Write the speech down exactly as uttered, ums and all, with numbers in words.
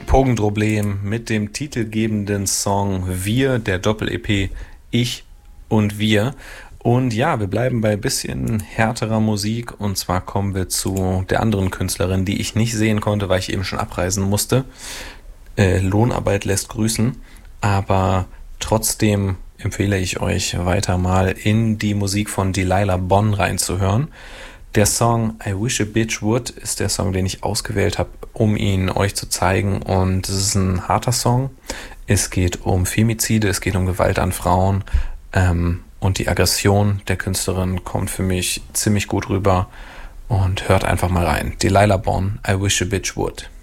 Pogendroblem mit dem titelgebenden Song Wir, der Doppel-E P Ich und Wir. Und ja, wir bleiben bei ein bisschen härterer Musik, und zwar kommen wir zu der anderen Künstlerin, die ich nicht sehen konnte, weil ich eben schon abreisen musste. Äh, Lohnarbeit lässt grüßen, aber trotzdem empfehle ich euch weiter mal in die Musik von Delilah Bonn reinzuhören. Der Song I Wish a Bitch Would ist der Song, den ich ausgewählt habe, um ihn euch zu zeigen, und es ist ein harter Song. Es geht um Femizide, es geht um Gewalt an Frauen, ähm, und die Aggression der Künstlerin kommt für mich ziemlich gut rüber, und hört einfach mal rein. Delilah Bonn, I Wish a Bitch Would.